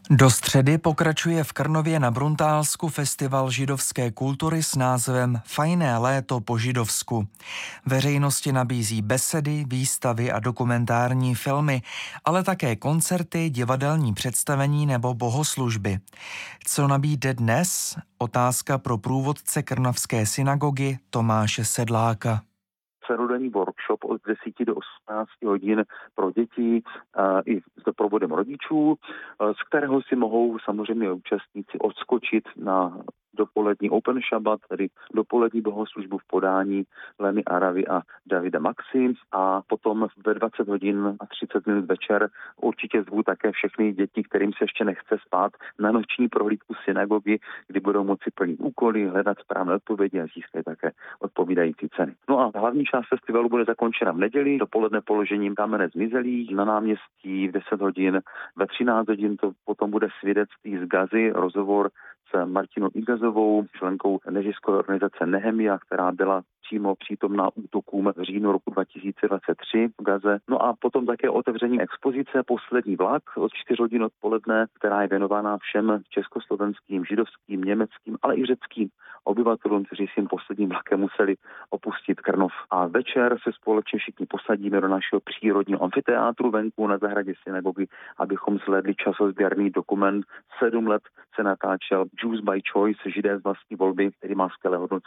Do středy pokračuje v Krnově na Bruntálsku festival židovské kultury s názvem Fajné léto po židovsku. Veřejnosti nabízí besedy, výstavy a dokumentární filmy, ale také koncerty, divadelní představení nebo bohoslužby. Co nabídne dnes? Otázka pro průvodce krnovské synagogy Tomáše Sedláka. Celodenní workshop od 10 do 18 hodin pro děti i s doprovodem rodičů, z kterého si mohou samozřejmě účastníci odskočit na dopolední Open Shabbat, tedy dopolední bohoslužbu v podání Leny Aravy a Davida Maxi, a potom ve 20 hodin a 30 minut večer určitě zvu také všechny děti, kterým se ještě nechce spát, na noční prohlídku synagogy, kdy budou moci plnit úkoly, hledat správné odpovědi a získat také odpovídající ceny. No a hlavní část festivalu bude zakončena v neděli, dopoledne položením kamene zmizelých na náměstí v 10 hodin, ve 13 hodin to potom bude svědectví z Gazy, rozhovor s Martinou Igazovou, členkou neziskové organizace Nehemia, která byla přímo přítomná útokům v říjnu roku 2023 v Gaze. No a potom také otevření expozice Poslední vlak od 4 hodin odpoledne, která je věnována všem československým, židovským, německým, ale i řeckým obyvatelům, kteří si jim posledním vlakem museli opustit Krnov. A večer se společně všichni posadíme do našeho přírodního amfiteátru venku na zahradě synagogy, abychom zhlédli časozběrný dokument. 7 let se natáčel Jews by Choice, Židé z vlastní volby, který má skvělé hodnocení